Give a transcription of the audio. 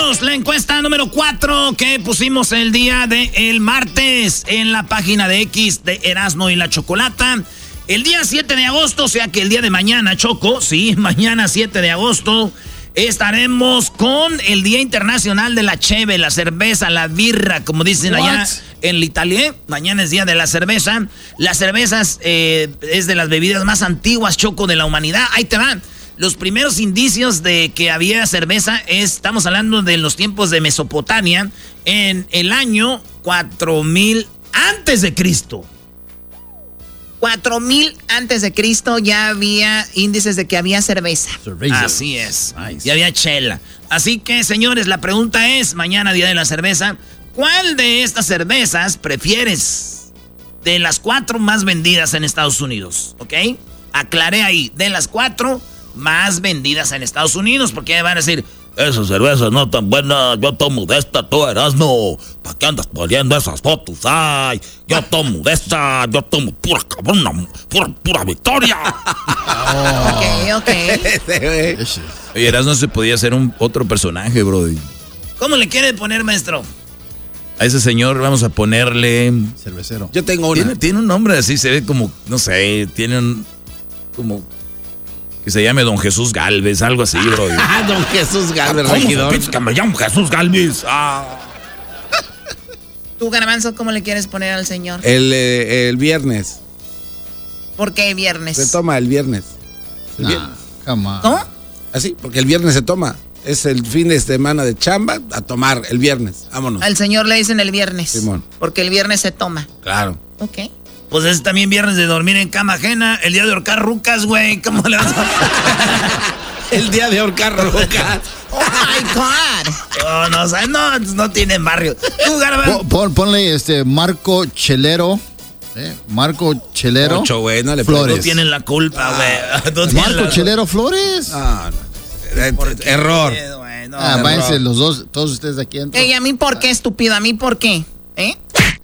muchachos, la encuesta número 4 que pusimos el día del martes en la página de X de Erasmo y la Chocolata. El día 7 de agosto, o sea que el día de mañana, Choco, sí, mañana 7 de agosto, estaremos con el Día Internacional de la Cheve, la cerveza, la birra, como dicen allá en l'Italie. Mañana es Día de la Cerveza. Las cervezas es de las bebidas más antiguas, Choco, de la humanidad. Ahí te van. Los primeros indicios de que había cerveza estamos hablando de los tiempos de Mesopotamia, en el año 4000 antes de Cristo. 4000 antes de Cristo ya había índices de que había cerveza. Así es. Nice. Y había chela. Así que, señores, la pregunta es, mañana Día de la Cerveza, ¿cuál de estas cervezas prefieres? De las 4 más vendidas en Estados Unidos, ¿ok? Aclaré ahí, de las 4 más vendidas en Estados Unidos, porque van a decir, esa cerveza no tan buena, yo tomo de esta, tú Erasmo, ¿para qué andas poniendo esas fotos? Ay, yo tomo de esta, yo tomo pura cabrona, pura victoria. Ok. Oye, Erasmo se podía hacer otro personaje, brody. ¿Cómo le quiere poner, maestro? A ese señor vamos a ponerle... cervecero. Yo tengo una. Tiene un nombre así, se ve como, no sé, tiene un... como... que se llame Don Jesús Galvez, algo así, bro. Don Jesús Galvez, regidor. Que me llamo Jesús Galvez. ¿Tú, Garbanzo, cómo le quieres poner al señor? El viernes. ¿Por qué viernes? Se toma el viernes. ¿Cómo? Así, porque el viernes se toma. Es el fin de semana de chamba, a tomar el viernes. Vámonos. Al señor le dicen el viernes. Simón. Porque el viernes se toma. Claro. Ok. Pues es también viernes de dormir en cama ajena, el día de ahorcar rucas, güey. ¿Cómo le vas a... El día de ahorcar rucas. ¡Oh, my God! No tienen barrio. Tú, Garban. Ponle Marco Chelero. Marco Chelero. Ocho, güey, no le Flores. No tienen la culpa, güey. Marco Chelero Flores. Error. Váyanse los dos, todos ustedes de aquí. ¿Y a mí por qué, estúpido? ¿A mí por qué?